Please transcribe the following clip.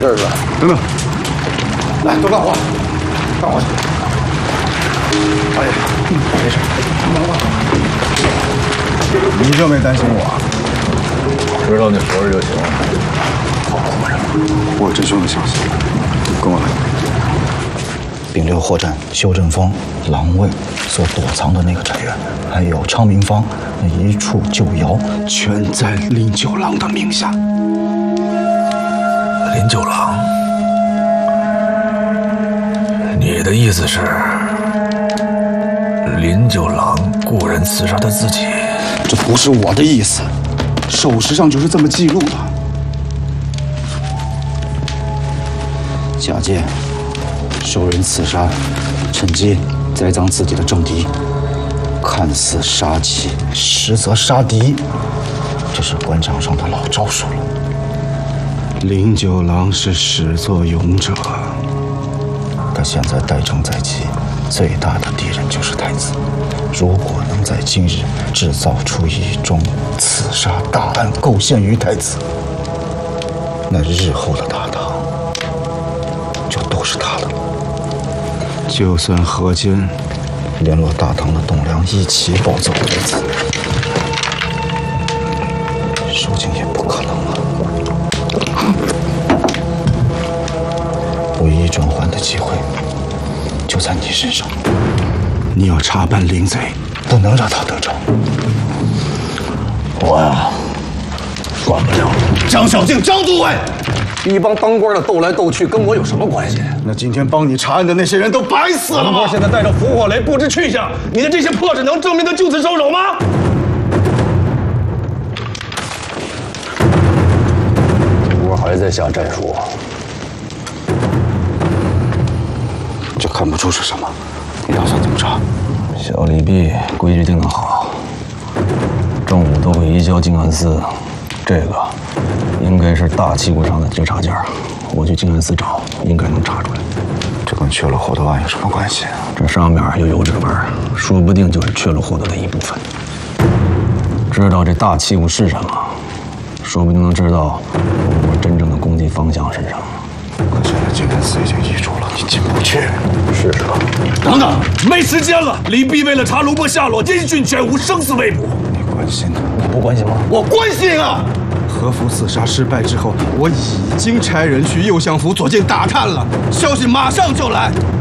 这儿是吧？ 等等， 来，都干活，干活去。哎呀，没事，忙吧。 你就没担心我？ 知道你活着就行。 好活着，我有真凶的消息，跟我来。 丙六货站修正坊、狼卫所躲藏的那个宅院，还有昌明坊那一处旧窑， 全在林九郎的名下。 林九郎，你的意思是，林九郎雇人刺杀他自己？ 这不是我的意思，手实上就是这么记录的。 假借受人刺杀，趁机栽赃自己的政敌，看似杀妻，实则杀敌，这是官场上的老招数了。 林九郎是始作俑者， 他现在代政在即，最大的敌人就是太子。如果能在今日制造出一桩刺杀大案，构陷于太子，那日后的大唐就都是他的了。 就算河间联络大唐的栋梁一起暴走太子，如今也不可能了。唯一转圜的机会就在你身上。 你要查办林贼， 不能让他得逞。 我呀，管不了。 张小静，张都尉，一帮当官的斗来斗去，跟我有什么关系？ 那今天帮你查案的那些人都白死了吗？ 现在带着伏火雷不知去向，你的这些破事能证明他就此收手吗？ 我还在下战书。 这看不出是什么，你打算怎么查？ 小李弼规矩定得好，正午都会移交静安司。这个应该是大器物上的觉察件，我去静安司找，应该能查出来。 这跟缺了霍德案有什么关系？ 这上面有油纸纹，说不定就是缺了霍德的一部分。知道这大器物是什么，说不定能知道我真正的攻击方向是什么。 可现在静安司已经移除了，你进不去。 是的。 等等，没时间了！李弼为了查卢伯下落，音讯全无，生死未卜。 你关心他？ 你不关心吗？ 我关心啊！ 和服刺杀失败之后，我已经差人去右相府左近打探了，消息马上就来。